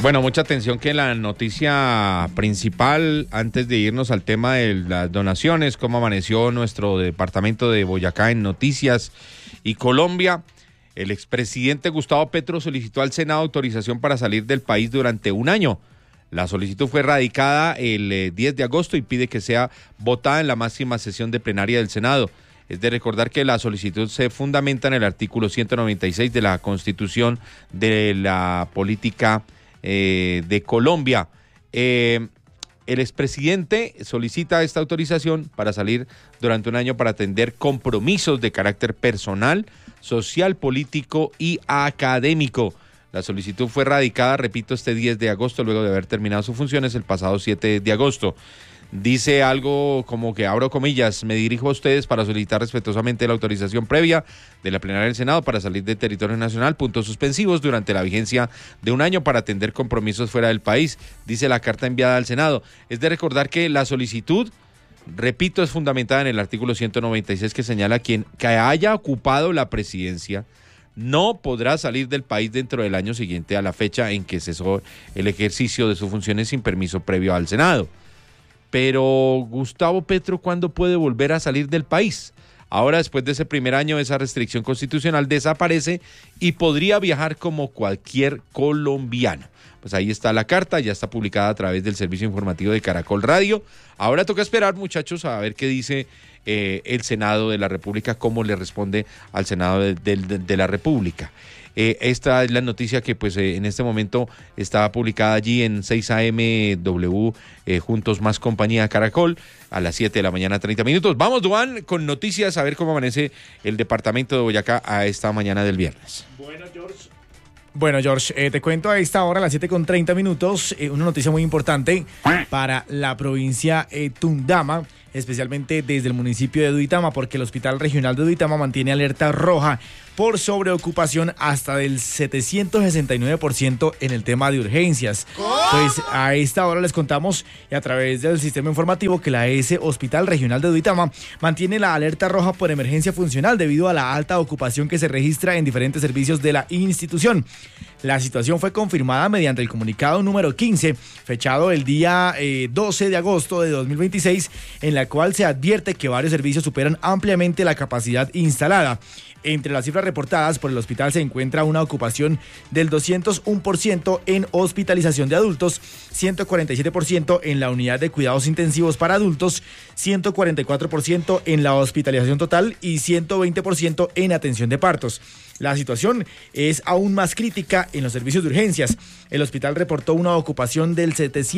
Bueno, mucha atención que la noticia principal, antes de irnos al tema de las donaciones, cómo amaneció nuestro departamento de Boyacá en noticias y Colombia. El expresidente Gustavo Petro solicitó al Senado autorización para salir del país durante un año. La solicitud fue radicada el 10 de agosto y pide que sea votada en la máxima sesión de plenaria del Senado. Es de recordar que la solicitud se fundamenta en el artículo 196 de la Constitución de la Política de Colombia. El expresidente solicita esta autorización para salir durante un año para atender compromisos de carácter personal, social, político y académico. La solicitud fue radicada, repito, este 10 de agosto, luego de haber terminado sus funciones el pasado 7 de agosto. Dice algo como que, abro comillas, me dirijo a ustedes para solicitar respetuosamente la autorización previa de la plenaria del Senado para salir del territorio nacional, puntos suspensivos, durante la vigencia de un año para atender compromisos fuera del país, dice la carta enviada al Senado. Es de recordar que la solicitud, repito, es fundamentada en el artículo 196 que señala que haya ocupado la presidencia no podrá salir del país dentro del año siguiente a la fecha en que cesó el ejercicio de sus funciones sin permiso previo al Senado. Pero Gustavo Petro, ¿cuándo puede volver a salir del país? Ahora, después de ese primer año, esa restricción constitucional desaparece y podría viajar como cualquier colombiano. Pues ahí está la carta, ya está publicada a través del servicio informativo de Caracol Radio. Ahora toca esperar, muchachos, a ver qué dice el Senado de la República, cómo le responde al Senado de la República. Esta es la noticia que pues en este momento está publicada allí en 6am Juntos Más Compañía Caracol a las 7 de la mañana 30 minutos. Vamos, Duan, con noticias, a ver cómo amanece el departamento de Boyacá a esta mañana del viernes. Bueno, George, te cuento a esta hora, a las 7:30, una noticia muy importante para la provincia Tundama, especialmente desde el municipio de Duitama, porque el Hospital Regional de Duitama mantiene alerta roja por sobreocupación hasta del 769% en el tema de urgencias. Pues a esta hora les contamos y a través del sistema informativo que la ES Hospital Regional de Duitama mantiene la alerta roja por emergencia funcional debido a la alta ocupación que se registra en diferentes servicios de la institución. La situación fue confirmada mediante el comunicado número 15, fechado el día 12 de agosto de 2026, en la cual se advierte que varios servicios superan ampliamente la capacidad instalada. Entre las cifras reportadas por el hospital se encuentra una ocupación del 201% en hospitalización de adultos, 147% en la unidad de cuidados intensivos para adultos, 144% en la hospitalización total y 120% en atención de partos. La situación es aún más crítica en los servicios de urgencias. El hospital reportó una ocupación del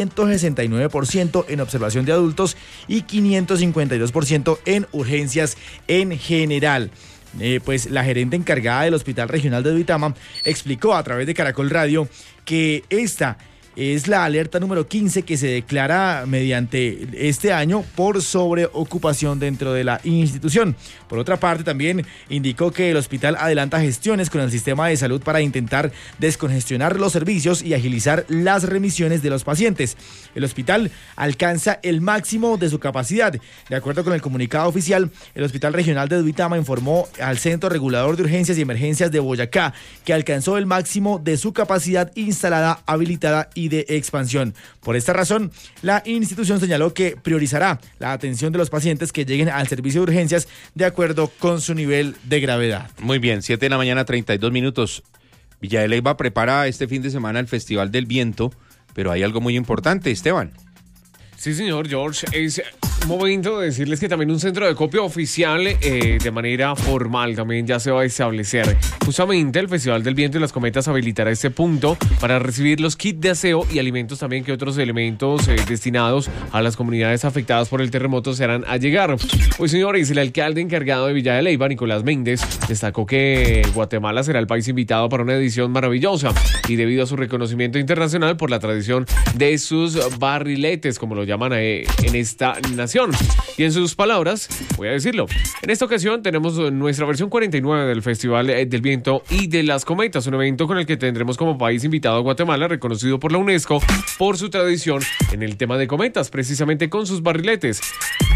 769% en observación de adultos y 552% en urgencias en general. Pues la gerente encargada del Hospital Regional de Duitama explicó a través de Caracol Radio que esta es la alerta número 15 que se declara mediante este año por sobreocupación dentro de la institución. Por otra parte, también indicó que el hospital adelanta gestiones con el sistema de salud para intentar descongestionar los servicios y agilizar las remisiones de los pacientes. El hospital alcanza el máximo de su capacidad. De acuerdo con el comunicado oficial, el Hospital Regional de Duitama informó al Centro Regulador de Urgencias y Emergencias de Boyacá que alcanzó el máximo de su capacidad instalada, habilitada y de expansión. Por esta razón, la institución señaló que priorizará la atención de los pacientes que lleguen al servicio de urgencias de acuerdo con su nivel de gravedad. Muy bien, 7 de la mañana, 32 minutos. Villa de Leyva prepara este fin de semana el Festival del Viento, pero hay algo muy importante, Esteban. Sí, señor George, es momento de decirles que también un centro de acopio oficial de manera formal también ya se va a establecer. Justamente el Festival del Viento y las Cometas habilitará este punto para recibir los kits de aseo y alimentos también que otros elementos destinados a las comunidades afectadas por el terremoto serán a llegar. Pues señores, el alcalde encargado de Villa de Leyva, Nicolás Méndez, destacó que Guatemala será el país invitado para una edición maravillosa y debido a su reconocimiento internacional por la tradición de sus barriletes, como lo llaman en esta nación. Y en sus palabras, voy a decirlo, en esta ocasión tenemos nuestra versión 49 del Festival del Viento y de las Cometas, un evento con el que tendremos como país invitado a Guatemala, reconocido por la UNESCO por su tradición en el tema de cometas, precisamente con sus barriletes.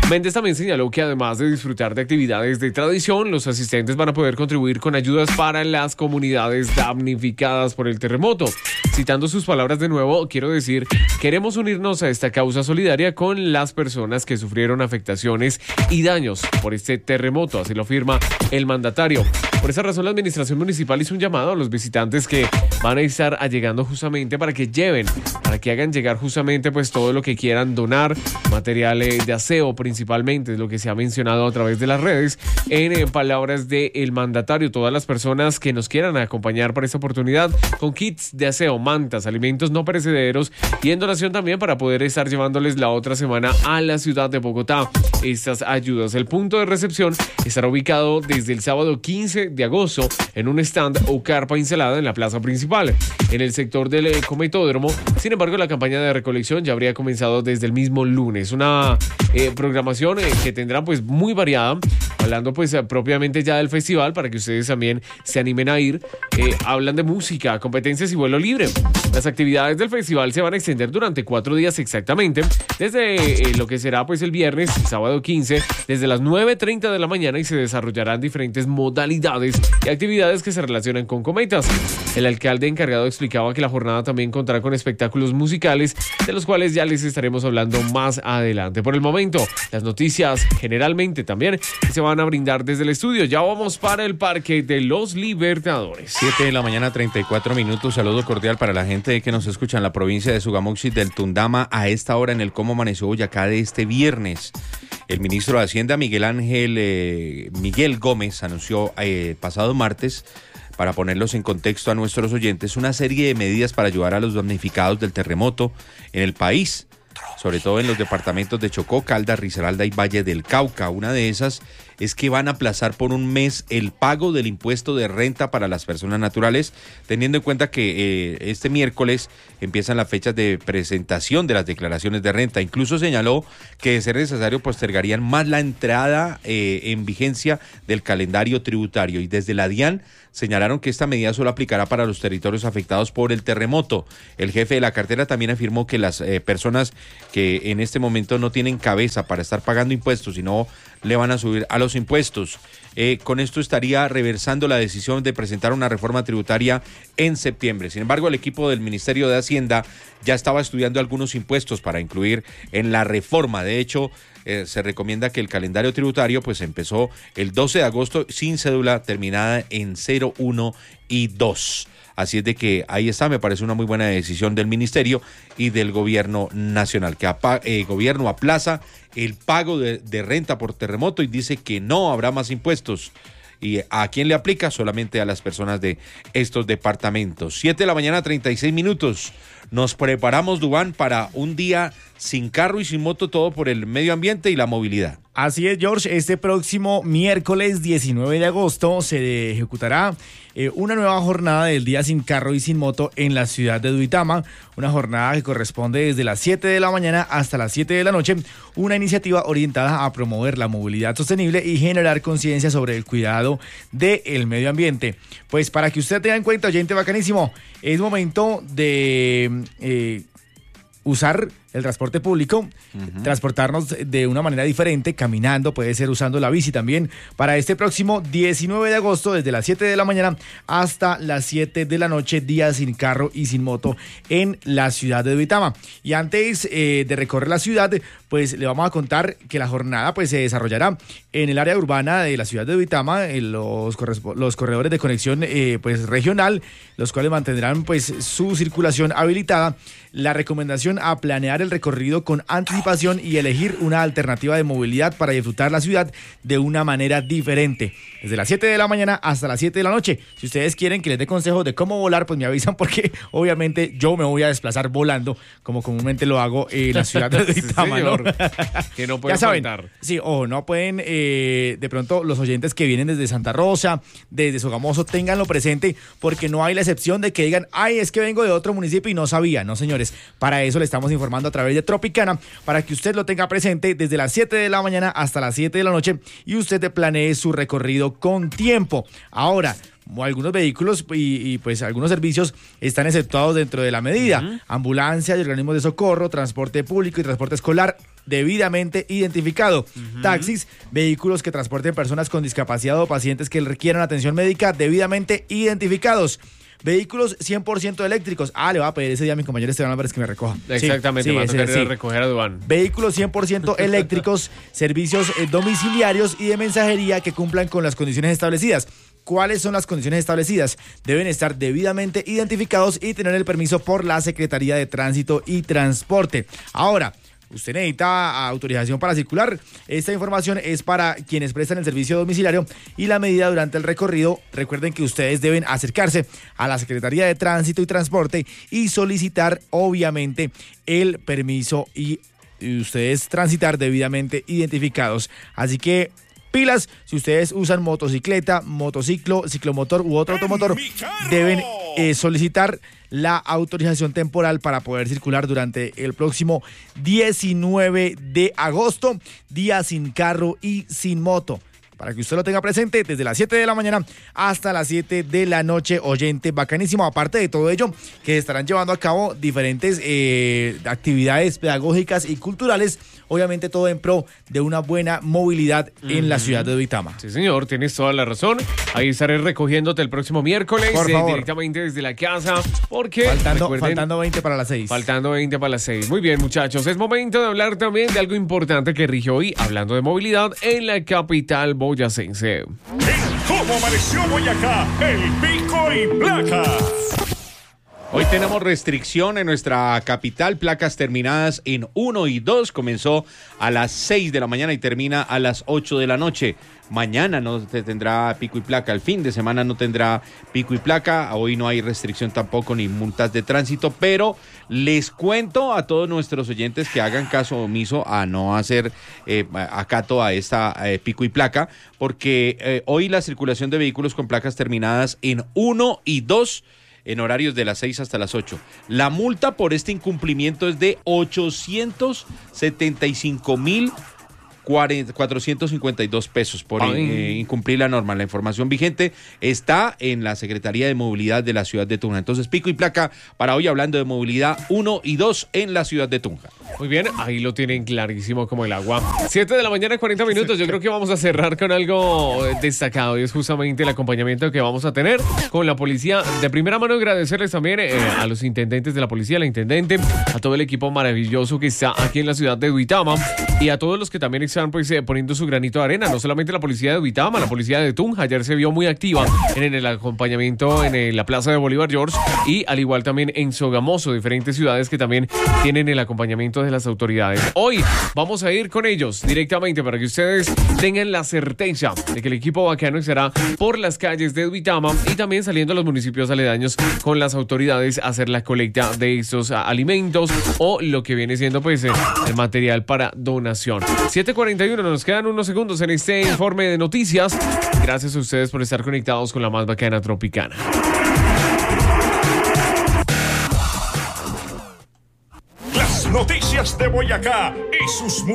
Méndez también señaló que además de disfrutar de actividades de tradición, los asistentes van a poder contribuir con ayudas para las comunidades damnificadas por el terremoto. Citando sus palabras de nuevo, quiero decir, queremos unirnos a esta causa solidaria con las personas que sufrieron afectaciones y daños por este terremoto, así lo afirma el mandatario. Por esa razón, la administración municipal hizo un llamado a los visitantes que van a estar allegando justamente para que hagan llegar justamente pues todo lo que quieran donar, materiales de aseo principalmente, es lo que se ha mencionado a través de las redes. En palabras del mandatario, todas las personas que nos quieran acompañar para esta oportunidad con kits de aseo, mantas, alimentos no perecederos y en donación también para poder estar llevándoles la otra semana a la ciudad de Bogotá estas ayudas. El punto de recepción estará ubicado desde el sábado 15 de agosto en un stand o carpa instalada en la plaza principal, en el sector del cometódromo. Sin embargo, la campaña de recolección ya habría comenzado desde el mismo lunes. Una programación que tendrá pues muy variada, hablando pues propiamente ya del festival para que ustedes también se animen a ir. Hablan de música, competencias y vuelo libre. Las actividades del festival se van a extender durante 4 días exactamente, desde lo que será pues el viernes, sábado 15, desde las 9:30 de la mañana, y se desarrollarán diferentes modalidades y actividades que se relacionan con cometas. El alcalde encargado explicaba que la jornada también contará con espectáculos musicales, de los cuales ya les estaremos hablando más adelante. Por el momento, las noticias generalmente también se van a brindar desde el estudio. Ya vamos para el Parque de los Libertadores. 7 de la mañana, 34 minutos. Saludo cordial para la gente que nos escucha en la provincia de Sogamoxi, del Tundama, a esta hora en el Cómo Amaneció Boyacá de este viernes. El ministro de Hacienda, Miguel Gómez, anunció pasado martes, para ponerlos en contexto a nuestros oyentes, una serie de medidas para ayudar a los damnificados del terremoto en el país, sobre todo en los departamentos de Chocó, Caldas, Risaralda y Valle del Cauca. Una de esas es que van a aplazar por un mes el pago del impuesto de renta para las personas naturales, teniendo en cuenta que este miércoles empiezan las fechas de presentación de las declaraciones de renta. Incluso señaló que, de ser necesario, postergarían más la entrada en vigencia del calendario tributario. Y desde la DIAN señalaron que esta medida solo aplicará para los territorios afectados por el terremoto. El jefe de la cartera también afirmó que las personas que en este momento no tienen cabeza para estar pagando impuestos y no le van a subir a los impuestos, con esto estaría reversando la decisión de presentar una reforma tributaria en septiembre. Sin embargo, el equipo del Ministerio de Hacienda ya estaba estudiando algunos impuestos para incluir en la reforma. De hecho, se recomienda que el calendario tributario pues empezó el 12 de agosto sin cédula terminada en 0, 1 y 2. Así es de que ahí está, me parece una muy buena decisión del ministerio y del gobierno nacional, que el gobierno aplaza el pago de renta por terremoto y dice que no habrá más impuestos. ¿Y a quién le aplica? Solamente a las personas de estos departamentos. 7 de la mañana, 36 minutos. Nos preparamos, Duván, para un día sin carro y sin moto, todo por el medio ambiente y la movilidad. Así es, George. Este próximo miércoles 19 de agosto se ejecutará una nueva jornada del día sin carro y sin moto en la ciudad de Duitama. Una jornada que corresponde desde las 7 de la mañana hasta las 7 de la noche. Una iniciativa orientada a promover la movilidad sostenible y generar conciencia sobre el cuidado del medio ambiente. Pues para que usted tenga en cuenta, oyente bacanísimo, es momento de usar el transporte público, transportarnos de una manera diferente, caminando, puede ser usando la bici también, para este próximo 19 de agosto, desde las 7 de la mañana hasta las 7 de la noche, día sin carro y sin moto en la ciudad de Duitama. Y antes de recorrer la ciudad, pues le vamos a contar que la jornada pues se desarrollará en el área urbana de la ciudad de Duitama, en los corredores de conexión pues regional, los cuales mantendrán pues su circulación habilitada. La recomendación a planear el recorrido con anticipación y elegir una alternativa de movilidad para disfrutar la ciudad de una manera diferente. Desde las 7 de la mañana hasta las 7 de la noche. Si ustedes quieren que les dé consejos de cómo volar, pues me avisan, porque obviamente yo me voy a desplazar volando, como comúnmente lo hago en la ciudad de Duitama, ¿no? Que no pueden ya saben, faltar. Sí, o no pueden, de pronto los oyentes que vienen desde Santa Rosa, desde Sogamoso, ténganlo presente, porque no hay la excepción de que digan, ay, es que vengo de otro municipio y no sabía. No, señores, para eso le estamos informando a través de Tropicana, para que usted lo tenga presente desde las 7 de la mañana hasta las 7 de la noche y usted planee su recorrido con tiempo. Ahora, algunos vehículos y pues algunos servicios están exceptuados dentro de la medida. Ambulancias y organismos de socorro, transporte público y transporte escolar debidamente identificado. Taxis, vehículos que transporten personas con discapacidad o pacientes que requieran atención médica debidamente identificados. Vehículos 100% eléctricos. Le va a pedir ese día a mi compañero Esteban Álvarez que me recoja. Exactamente, va a tocar ir a recoger a Duván. Vehículos 100% eléctricos, servicios domiciliarios y de mensajería que cumplan con las condiciones establecidas. ¿Cuáles son las condiciones establecidas? Deben estar debidamente identificados y tener el permiso por la Secretaría de Tránsito y Transporte. Ahora, usted necesita autorización para circular. Esta información es para quienes prestan el servicio domiciliario y la medida durante el recorrido. Recuerden que ustedes deben acercarse a la Secretaría de Tránsito y Transporte y solicitar, obviamente, el permiso y ustedes transitar debidamente identificados. Así que pilas, si ustedes usan motocicleta, motociclo, ciclomotor u otro automotor, deben solicitar la autorización temporal para poder circular durante el próximo 19 de agosto, día sin carro y sin moto. Para que usted lo tenga presente desde las 7 de la mañana hasta las 7 de la noche, oyente bacanísimo. Aparte de todo ello, que estarán llevando a cabo diferentes actividades pedagógicas y culturales, obviamente todo en pro de una buena movilidad en la ciudad de Duitama. Sí, señor, tienes toda la razón. Ahí estaré recogiéndote el próximo miércoles, por favor, directamente desde la casa, porque faltando 20 para las 6. Faltando 20 para las 6. Muy bien, muchachos, es momento de hablar también de algo importante que rige hoy, hablando de movilidad en la capital boyacense. ¿Cómo amaneció Boyacá? El pico y placa. Hoy tenemos restricción en nuestra capital, placas terminadas en 1 y 2, comenzó a las 6 de la mañana y termina a las 8 de la noche. Mañana no tendrá pico y placa, el fin de semana no tendrá pico y placa, hoy no hay restricción tampoco ni multas de tránsito, pero les cuento a todos nuestros oyentes que hagan caso omiso a no hacer acato a esta pico y placa, porque hoy la circulación de vehículos con placas terminadas en 1 y 2 en horarios de las 6 hasta las 8. La multa por este incumplimiento es de 875.452 pesos por incumplir la norma. La información vigente está en la Secretaría de Movilidad de la ciudad de Tunja. Entonces, pico y placa para hoy hablando de movilidad 1 y 2 en la ciudad de Tunja. Muy bien, ahí lo tienen clarísimo como el agua. 7 de la mañana, 40 minutos. Yo creo que vamos a cerrar con algo destacado y es justamente el acompañamiento que vamos a tener con la policía. De primera mano agradecerles también a los intendentes de la policía, la intendente, a todo el equipo maravilloso que está aquí en la ciudad de Duitama y a todos los que también están poniendo su granito de arena. No solamente la policía de Duitama, la policía de Tunja ayer se vio muy activa en el acompañamiento en la plaza de Bolívar George y al igual también en Sogamoso, diferentes ciudades que también tienen el acompañamiento de las autoridades. Hoy vamos a ir con ellos directamente para que ustedes tengan la certeza de que el equipo bacano estará por las calles de Duitama y también saliendo a los municipios aledaños con las autoridades a hacer la colecta de estos alimentos o lo que viene siendo el material para donación. 7:41, nos quedan unos segundos en este informe de noticias. Gracias a ustedes por estar conectados con la más bacana tropicana. Las noticias de Boyacá y sus